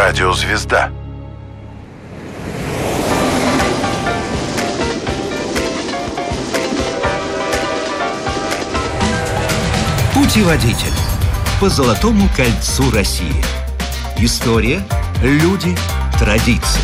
Радиозвезда. Путеводитель по Золотому кольцу России. История, люди, традиции.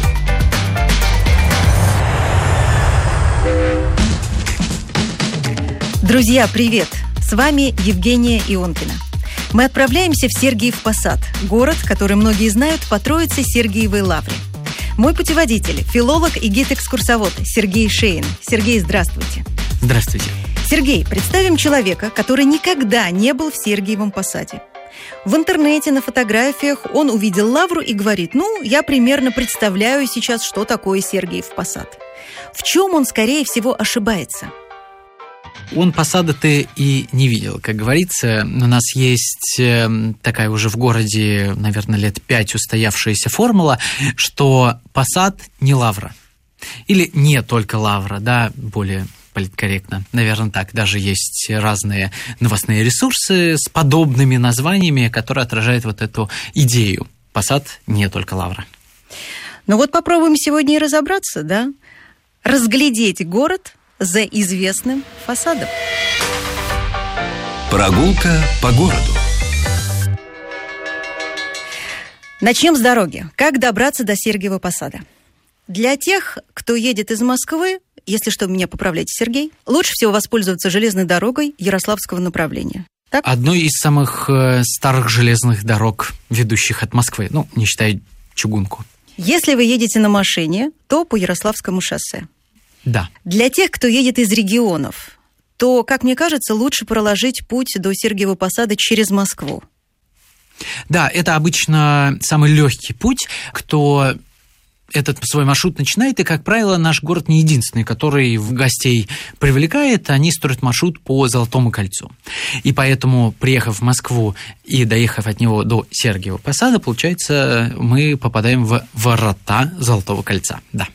Друзья, привет! С вами Евгения Ионкина. Мы отправляемся в Сергиев Посад, город, который многие знают по Троице Сергиевой Лавре. Мой путеводитель, филолог и гид-экскурсовод Сергей Шейн. Сергей, здравствуйте. Здравствуйте. Сергей, представим человека, который никогда не был в Сергиевом Посаде. В интернете, на фотографиях он увидел лавру и говорит: я примерно представляю сейчас, что такое Сергиев Посад. В чем он, скорее всего, ошибается? Он посада-то и не видел. Как говорится, у нас есть такая уже в городе, наверное, лет 5 устоявшаяся формула, что посад не лавра. Или не только лавра, да, более политкорректно. Наверное, так. Даже есть разные новостные ресурсы с подобными названиями, которые отражают вот эту идею. Посад не только лавра. Попробуем сегодня и разобраться, да? Разглядеть город за известным фасадом. Прогулка по городу. Начнем с дороги. Как добраться до Сергиева Посада? Для тех, кто едет из Москвы, если что, меня поправляйте, Сергей, лучше всего воспользоваться железной дорогой Ярославского направления. Так? Одной из самых старых железных дорог, ведущих от Москвы, не считая чугунку. Если вы едете на машине, то по Ярославскому шоссе. Да. Для тех, кто едет из регионов, то, как мне кажется, лучше проложить путь до Сергиева Посада через Москву. Да, это обычно самый легкий путь, кто этот свой маршрут начинает, и, как правило, наш город не единственный, который гостей привлекает, они строят маршрут по Золотому кольцу. И поэтому, приехав в Москву и доехав от него до Сергиева Посада, получается, мы попадаем в ворота Золотого кольца, да.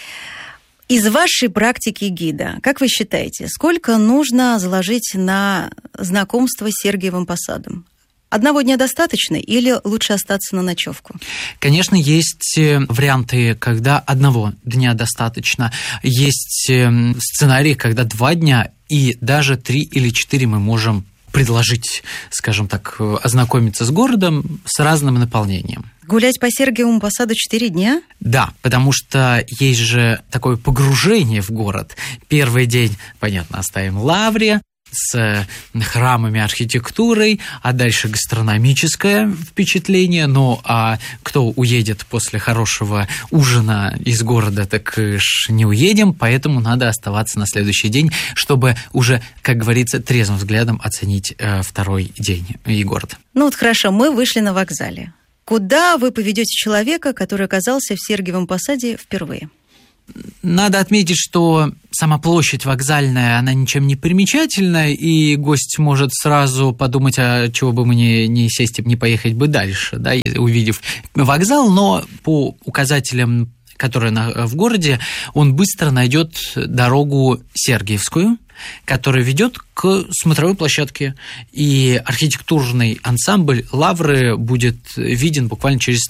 Из вашей практики гида, как вы считаете, сколько нужно заложить на знакомство с Сергиевым Посадом? Одного дня достаточно или лучше остаться на ночевку? Конечно, есть варианты, когда одного дня достаточно. Есть сценарии, когда 2 дня и даже 3 или 4 мы можем предложить, скажем так, ознакомиться с городом с разным наполнением. Гулять по Сергиевому Посаду 4 дня? Да, потому что есть же такое погружение в город. Первый день, понятно, оставим Лавре с храмами, архитектурой, а дальше гастрономическое впечатление. А кто уедет после хорошего ужина из города, так не уедем, поэтому надо оставаться на следующий день, чтобы уже, как говорится, трезвым взглядом оценить второй день и город. Хорошо, мы вышли на вокзале. Куда вы поведете человека, который оказался в Сергиевом Посаде впервые? Надо отметить, что сама площадь вокзальная, она ничем не примечательна, и гость может сразу подумать, а чего бы мне не сесть и не поехать бы дальше, да, увидев вокзал, но по указателям, которые в городе, он быстро найдет дорогу Сергиевскую, которая ведет к смотровой площадке, и архитектурный ансамбль Лавры будет виден буквально через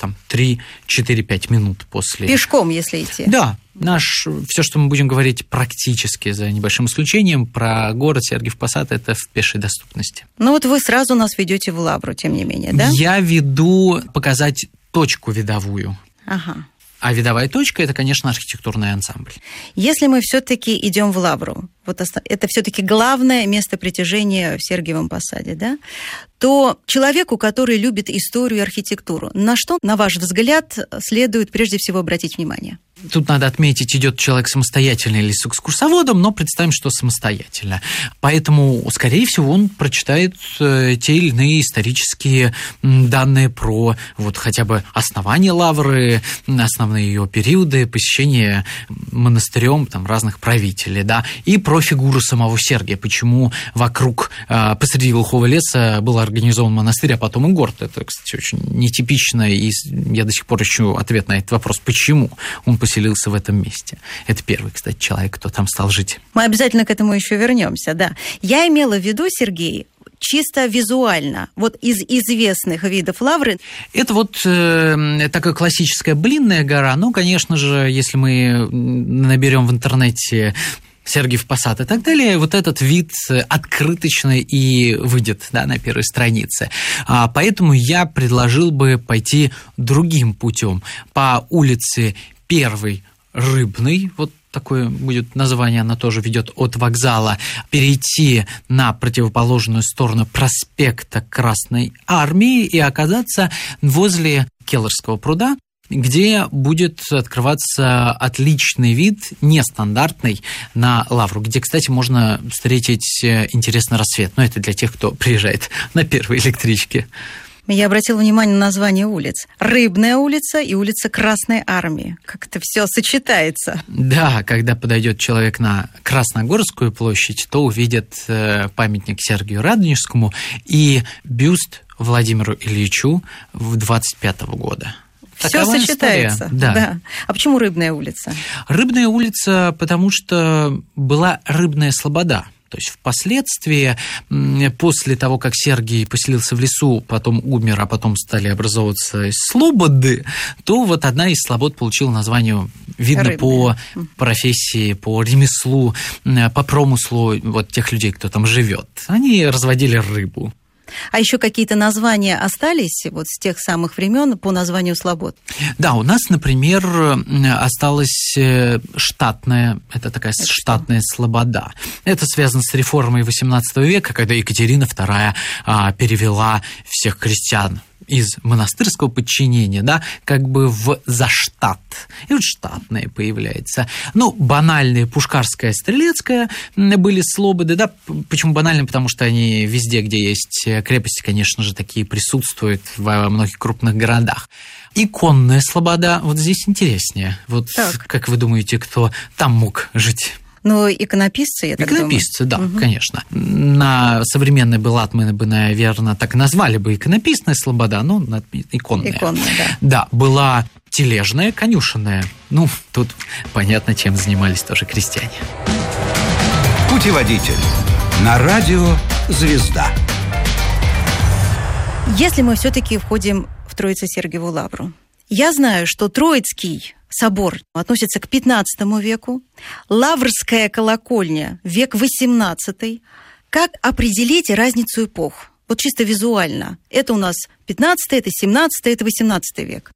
3-4-5 минут после. Пешком, если идти. Да. Все, что мы будем говорить практически, за небольшим исключением, про город Сергиев Посад, это в пешей доступности. Вы сразу нас ведете в Лавру, тем не менее, да? Я веду показать точку видовую. Ага. А видовая точка – это, конечно, архитектурный ансамбль. Если мы все-таки идем в Лавру, это все-таки главное место притяжения в Сергиевом Посаде, да, то человеку, который любит историю и архитектуру, на что, на ваш взгляд, следует прежде всего обратить внимание? Тут надо отметить, идет человек самостоятельно или с экскурсоводом, но представим, что самостоятельно. Поэтому, скорее всего, он прочитает те или иные исторические данные про хотя бы основание Лавры, основные ее периоды, посещение монастырем разных правителей, да, и про фигуру самого Сергия, почему вокруг, посреди глухого леса был организован монастырь, а потом и город. Это, кстати, очень нетипично, и я до сих пор ищу ответ на этот вопрос, почему он поселился в этом месте. Это первый, кстати, человек, кто там стал жить. Мы обязательно к этому еще вернемся, да. Я имела в виду, Сергей, чисто визуально, вот из известных видов лавры? Это вот такая классическая блинная гора. Ну, конечно же, если мы наберем в интернете Сергиев Посад и так далее, вот этот вид открыточный и выйдет, да, на первой странице. Поэтому я предложил бы пойти другим путем. По улице Первой Рыбной, вот такое будет название, она тоже ведет от вокзала, перейти на противоположную сторону проспекта Красной Армии и оказаться возле Келлерского пруда, где будет открываться отличный вид, нестандартный, на Лавру, где, кстати, можно встретить интересный рассвет. Но это для тех, кто приезжает на первой электричке. Я обратила внимание на название улиц. Рыбная улица и улица Красной Армии. Как это все сочетается. Да, когда подойдет человек на Красногорскую площадь, то увидит памятник Сергию Радонежскому и бюст Владимиру Ильичу 25-го года. Все сочетается. Да. А почему Рыбная улица? Рыбная улица, потому что была рыбная слобода. То есть впоследствии, после того, как Сергий поселился в лесу, потом умер, а потом стали образовываться слободы, то вот одна из слобод получила название, видно, рыбная. По профессии, по ремеслу, по промыслу вот тех людей, кто там живет. Они разводили рыбу. А еще какие-то названия остались вот с тех самых времен по названию слобод? Да, у нас, например, осталась штатная, это такая штатная слобода. Это связано с реформой XVIII века, когда Екатерина II перевела всех крестьян из монастырского подчинения, да, как бы в заштат. И вот штатное появляется. Ну, банальные Пушкарская, Стрелецкая были слободы, да, почему банальные? Потому что они везде, где есть крепости, конечно же, такие присутствуют во многих крупных городах. Иконная слобода, вот здесь интереснее. Вот так. Как вы думаете, кто там мог жить? Ну, иконописцы, я так думаю. Иконописцы, да, конечно. На современный бы лад мы бы, наверное, так и назвали бы иконописная слобода, но иконная. Иконная, да. Да, была тележная, конюшенная. Ну, тут понятно, чем занимались тоже крестьяне. Путеводитель на радио «Звезда». Если мы все-таки входим в Троице-Сергиеву лавру, я знаю, что Троицкий собор относится к XV веку, Лаврская колокольня – век XVIII. Как определить разницу эпох? Вот чисто визуально. Это у нас XV, это XVII, это XVIII век.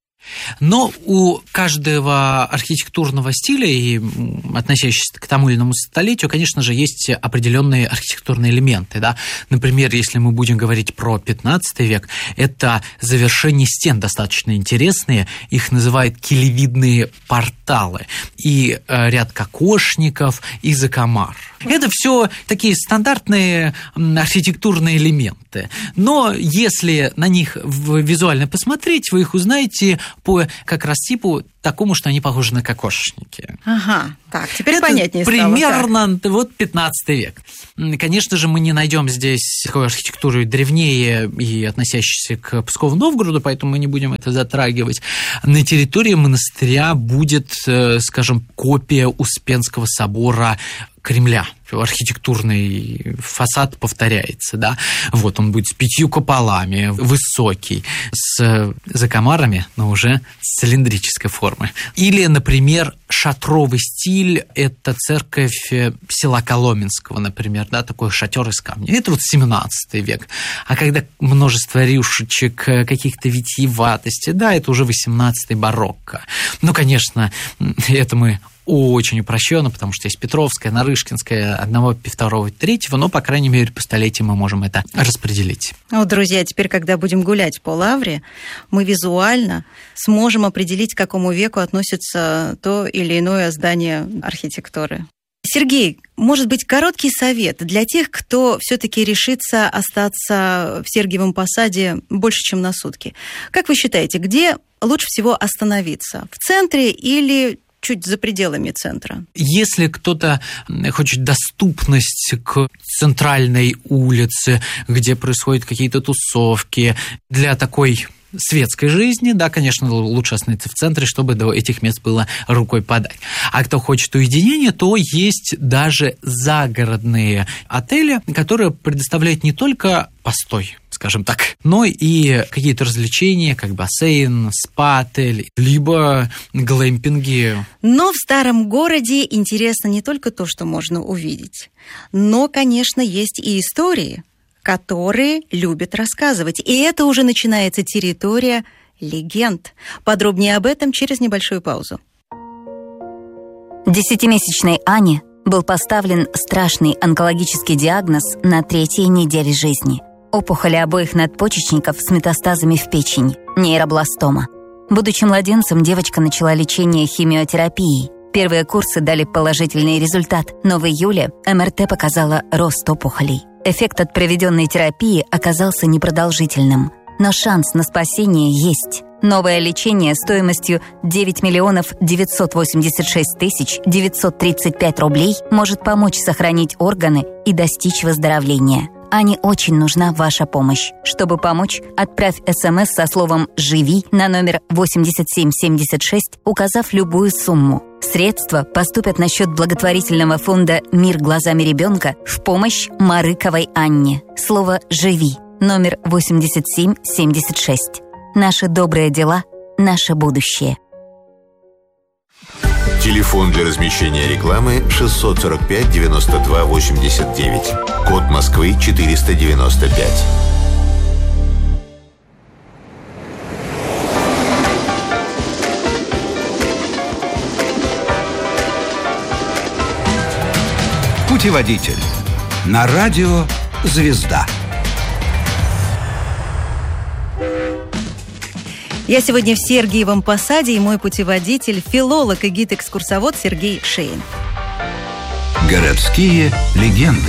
Но у каждого архитектурного стиля и относящегося к тому или иному столетию, конечно же, есть определенные архитектурные элементы. Да? Например, если мы будем говорить про XV век, это завершения стен достаточно интересные. Их называют килевидные порталы. И ряд кокошников, и закомар. Это все такие стандартные архитектурные элементы. Но если на них визуально посмотреть, вы их узнаете по как раз типу такому, что они похожи на кокошники. Ага, так, теперь это понятнее стало. Примерно вот 15 век. Конечно же, мы не найдем здесь такой архитектуры древнее и относящейся к Пскову Новгороду, поэтому мы не будем это затрагивать. На территории монастыря будет, скажем, копия Успенского собора Кремля. Архитектурный фасад повторяется, да. Вот он будет с 5 куполами, высокий, с закомарами, но уже с цилиндрической формы. Или, например, шатровый стиль – это церковь села Коломенского, например, да, такой шатер из камня. Это вот 17 век. А когда множество рюшечек, каких-то витиеватостей, да, это уже 18-й барокко. Ну, конечно, это мы очень упрощенно, потому что есть Петровская, Нарышкинская, одного, второго, третьего, но, по крайней мере, по столетию мы можем это распределить. Вот, друзья, теперь, когда будем гулять по Лавре, мы визуально сможем определить, к какому веку относится то или иное здание архитектуры. Сергей, может быть, короткий совет для тех, кто все-таки решится остаться в Сергиевом Посаде больше, чем на сутки. Как вы считаете, где лучше всего остановиться? В центре или чуть за пределами центра? Если кто-то хочет доступность к центральной улице, где происходят какие-то тусовки, для такой светской жизни, да, конечно, лучше остановиться в центре, чтобы до этих мест было рукой подать. А кто хочет уединения, то есть даже загородные отели, которые предоставляют не только постой, скажем так, но и какие-то развлечения, как бассейн, спа-отель, либо глэмпинги. Но в старом городе интересно не только то, что можно увидеть, но, конечно, есть и истории, которые любят рассказывать. И это уже начинается территория легенд. Подробнее об этом через небольшую паузу. 10-месячной Ане был поставлен страшный онкологический диагноз на 3-й неделе жизни. Опухоли обоих надпочечников с метастазами в печени, нейробластома. Будучи младенцем, девочка начала лечение химиотерапией. Первые курсы дали положительный результат, но в июле МРТ показала рост опухолей. Эффект от проведенной терапии оказался непродолжительным, но шанс на спасение есть. Новое лечение стоимостью 9 986 935 рублей может помочь сохранить органы и достичь выздоровления. Ане очень нужна ваша помощь. Чтобы помочь, отправь СМС со словом «Живи» на номер 8776, указав любую сумму. Средства поступят на счет благотворительного фонда «Мир глазами ребенка» в помощь Марыковой Анне. Слово «Живи» номер 8776. Наши добрые дела – наше будущее. Телефон для размещения рекламы 645 92 89. Код Москвы 495. Путеводитель. На радио «Звезда». Я сегодня в Сергиевом Посаде, и мой путеводитель – филолог и гид-экскурсовод Сергей Шейн. Городские легенды.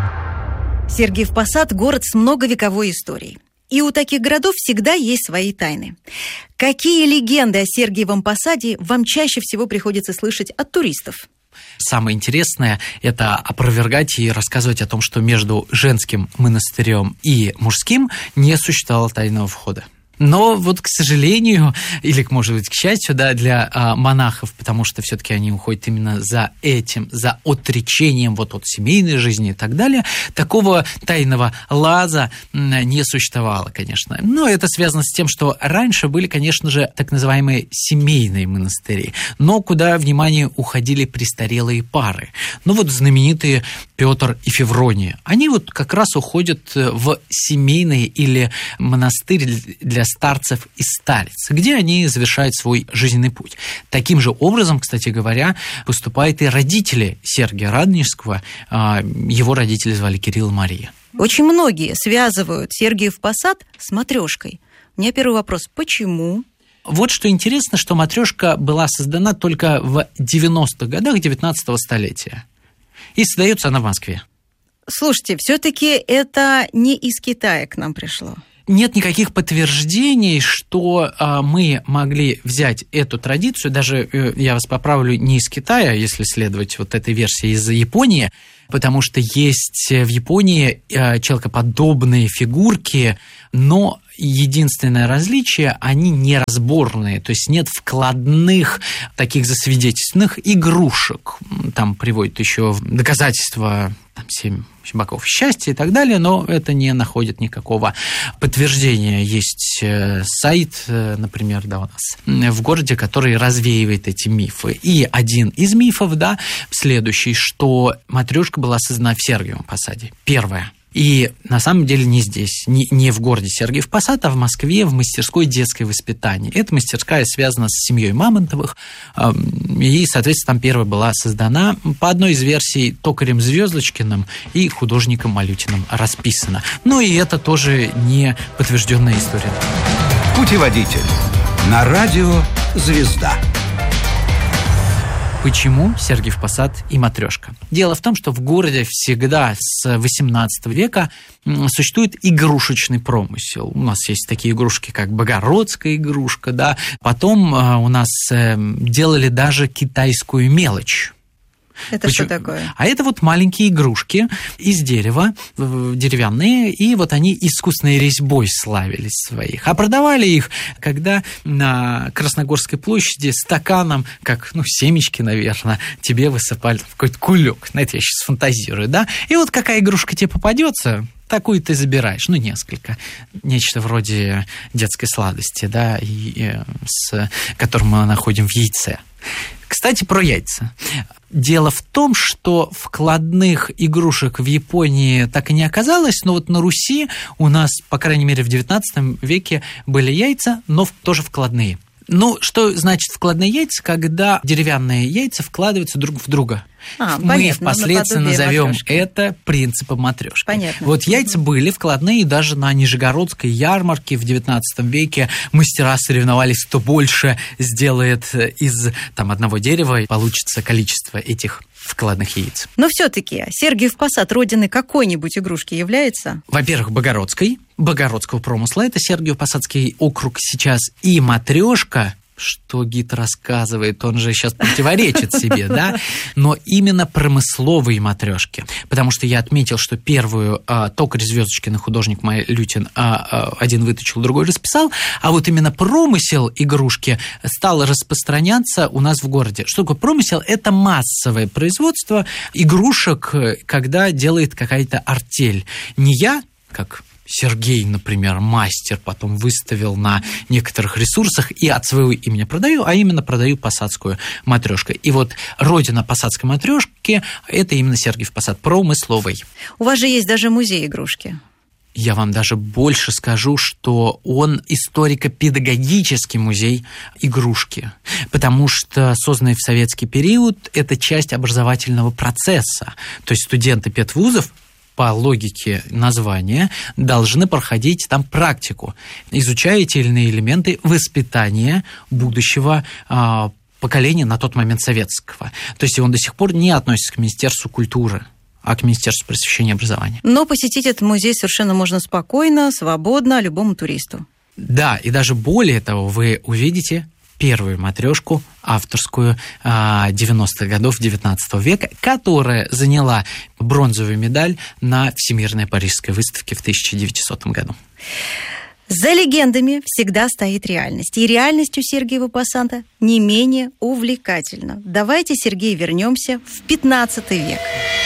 Сергиев Посад – город с многовековой историей. И у таких городов всегда есть свои тайны. Какие легенды о Сергиевом Посаде вам чаще всего приходится слышать от туристов? Самое интересное – это опровергать и рассказывать о том, что между женским монастырем и мужским не существовало тайного входа. Но вот, к сожалению, или, может быть, к счастью, да, для монахов, потому что все-таки они уходят именно за этим, за отречением вот от семейной жизни и так далее, такого тайного лаза не существовало, конечно. Но это связано с тем, что раньше были, конечно же, так называемые семейные монастыри, но куда внимание уходили престарелые пары. Ну вот знаменитые Петр и Феврония, они вот как раз уходят в семейный или монастырь для старцев и старец, где они завершают свой жизненный путь. Таким же образом, кстати говоря, поступают и родители Сергия Радонежского. Его родители звали Кирилл и Мария. Очень многие связывают Сергиев Посад с матрешкой. У меня первый вопрос: почему? Вот что интересно, что матрешка была создана только в 90-х годах 19-го столетия. И создается она в Москве. Слушайте, все-таки это не из Китая к нам пришло. Нет никаких подтверждений, что мы могли взять эту традицию, даже, я вас поправлю, не из Китая, если следовать вот этой версии, из Японии, потому что есть в Японии человекоподобные фигурки, но единственное различие – они неразборные, то есть нет вкладных таких засвидетельственных игрушек. Там приводят еще доказательства, 7 боков счастья и так далее, но это не находит никакого подтверждения. Есть сайт, например, да, у нас в городе, который развеивает эти мифы. И один из мифов, да, следующий, что матрешка была создана в Сергиевом Посаде. Первое. И на самом деле не здесь, не в городе Сергиев Посад, а в Москве, в мастерской детское воспитание. Эта мастерская связана с семьей Мамонтовых, и, соответственно, там первая была создана, по одной из версий, токарем Звездочкиным и художником Малютиным расписана. Ну и это тоже не подтвержденная история. Путеводитель. На радио «Звезда». Почему Сергиев Посад и матрешка? Дело в том, что в городе всегда с XVIII века существует игрушечный промысел. У нас есть такие игрушки, как богородская игрушка, да. Потом у нас делали даже китайскую мелочь. Это что такое? А это вот маленькие игрушки из дерева, деревянные, и вот они искусственной резьбой славились своих. А продавали их, когда на Красногорской площади стаканом, как, семечки, наверное, тебе высыпали какой-то кулек. Это я сейчас фантазирую, да? И вот какая игрушка тебе попадется, такую ты забираешь, несколько. Нечто вроде детской сладости, да, с которым мы находим в яйце. Кстати, про яйца. Дело в том, что вкладных игрушек в Японии так и не оказалось, но вот на Руси у нас, по крайней мере, в XIX веке были яйца, но тоже вкладные. Что значит вкладные яйца, когда деревянные яйца вкладываются друг в друга? Мы впоследствии назовем это принципом матрешки. Понятно. Вот яйца были вкладные, даже на Нижегородской ярмарке в XIX веке мастера соревновались, кто больше сделает из одного дерева, и получится количество этих вкладных яиц. Но все-таки Сергиев Посад родиной какой-нибудь игрушки является? Во-первых, Богородского промысла. Это Сергиево-Посадский округ сейчас. И матрешка, что гид рассказывает, он же сейчас противоречит себе, да? Но именно промысловые матрешки. Потому что я отметил, что первую токарь Звездочкин и художник Малютин один выточил, другой расписал, а вот именно промысел игрушки стал распространяться у нас в городе. Что такое промысел? Это массовое производство игрушек, когда делает какая-то артель. Не я, как Сергей, например, мастер, потом выставил на некоторых ресурсах и от своего имени продаю, а именно продаю посадскую матрешку. И вот родина посадской матрешки – это именно Сергиев Посад, промысловый. У вас же есть даже музей игрушки. Я вам даже больше скажу, что он историко-педагогический музей игрушки, потому что созданный в советский период – это часть образовательного процесса. То есть студенты педвузов по логике названия должны проходить там практику, изучая те или иные элементы воспитания будущего поколения, на тот момент советского. То есть он до сих пор не относится к Министерству культуры, а к Министерству просвещения и образования. Но посетить этот музей совершенно можно спокойно, свободно, любому туристу. Да, и даже более того, вы увидите первую матрешку авторскую 90-х годов XIX века, которая заняла бронзовую медаль на Всемирной Парижской выставке в 1900 году. За легендами всегда стоит реальность. И реальность у Сергиева Посада не менее увлекательна. Давайте, Сергей, вернемся в 15 век.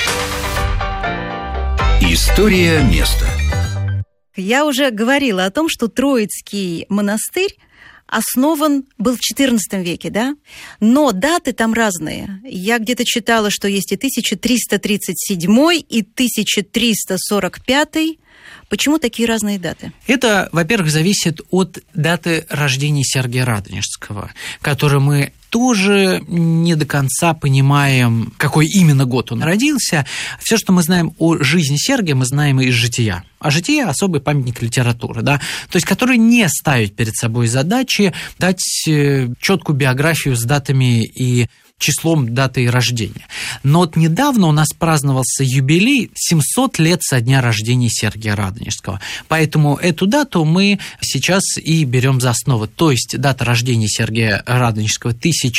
История места. Я уже говорила о том, что Троицкий монастырь основан был в XIV веке, да? Но даты там разные. Я где-то читала, что есть и 1337, и 1345. Почему такие разные даты? Это, во-первых, зависит от даты рождения Сергия Радонежского, который мы тоже не до конца понимаем, какой именно год он родился. Все, что мы знаем о жизни Сергия, мы знаем из «Жития». А «Житие» – особый памятник литературы, да? То есть который не ставит перед собой задачи дать четкую биографию с датами и числом даты рождения. Но вот недавно у нас праздновался юбилей 700 лет со дня рождения Сергия Радонежского. Поэтому эту дату мы сейчас и берем за основу. То есть дата рождения Сергия Радонежского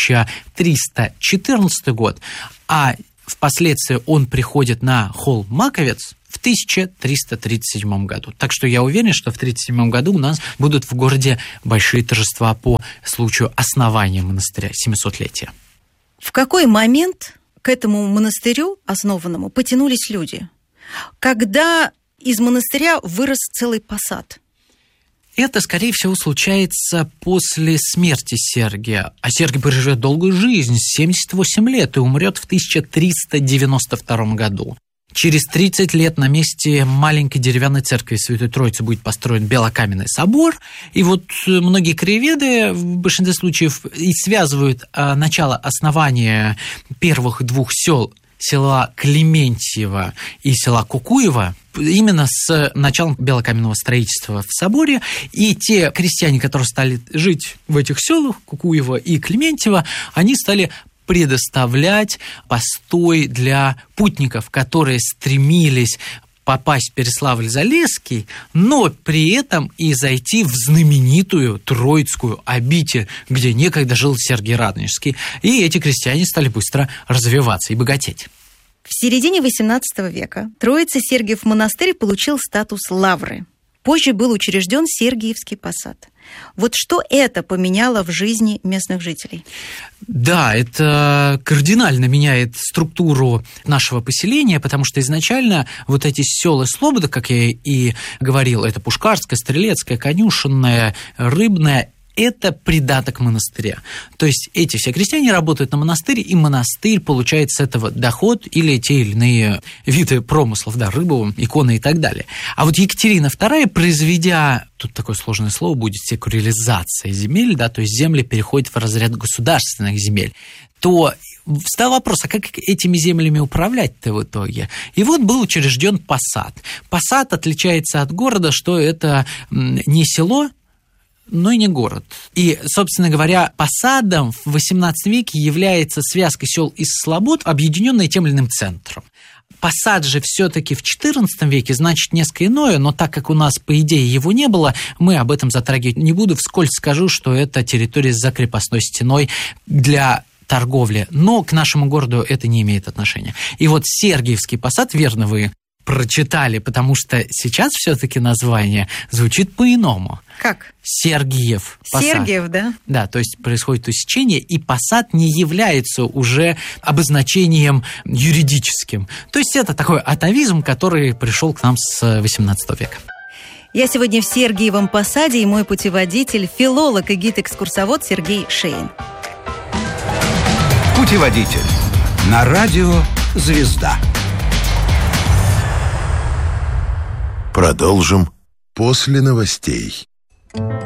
1314 год, а впоследствии он приходит на холм Маковец в 1337 году. Так что я уверен, что в 1937 году у нас будут в городе большие торжества по случаю основания монастыря, 700-летия. В какой момент к этому монастырю основанному потянулись люди? Когда из монастыря вырос целый посад? Это, скорее всего, случается после смерти Сергия. А Сергий проживет долгую жизнь, 78 лет, и умрет в 1392 году. Через 30 лет на месте маленькой деревянной церкви Святой Троицы будет построен белокаменный собор. И вот многие краеведы в большинстве случаев и связывают начало основания первых двух сел, села Клементьево и села Кукуево, именно с началом белокаменного строительства в соборе. И те крестьяне, которые стали жить в этих селах, Кукуево и Клементьево, они стали предоставлять постой для путников, которые стремились попасть в Переславль-Залесский, но при этом и зайти в знаменитую Троицкую обитель, где некогда жил Сергий Радонежский. И эти крестьяне стали быстро развиваться и богатеть. В середине XVIII века Троице-Сергиев монастырь получил статус лавры. Позже был учрежден Сергиевский посад. Вот что это поменяло в жизни местных жителей? Да, это кардинально меняет структуру нашего поселения, потому что изначально вот эти села слободы, как я и говорил, это Пушкарская, Стрелецкая, Конюшенная, Рыбная, это придаток монастыря. То есть эти все крестьяне работают на монастырь, и монастырь получает с этого доход или те или иные виды промыслов, да, рыбу, иконы и так далее. А вот Екатерина II, произведя, тут такое сложное слово будет, секуляризация земель, да, то есть земли переходят в разряд государственных земель, то встал вопрос, а как этими землями управлять-то в итоге? И вот был учрежден посад. Посад отличается от города, что это не село, но и не город. И, собственно говоря, посадом в XVIII веке является связка сел из слобод, объединенная тем или иным центром. Посад же все-таки в XIV веке значит несколько иное, но так как у нас, по идее, его не было, мы об этом затрагивать не буду. Вскользь скажу, что это территория за крепостной стеной для торговли, но к нашему городу это не имеет отношения. И вот Сергиевский посад, верно вы прочитали, потому что сейчас все-таки название звучит по-иному. Как? Сергиев посад. Сергиев, да? Да, то есть происходит усечение, и посад не является уже обозначением юридическим. То есть это такой атавизм, который пришел к нам с XVIII века. Я сегодня в Сергиевом посаде, и мой путеводитель, филолог и гид-экскурсовод Сергей Шейн. Путеводитель на радио «Звезда». Продолжим после новостей.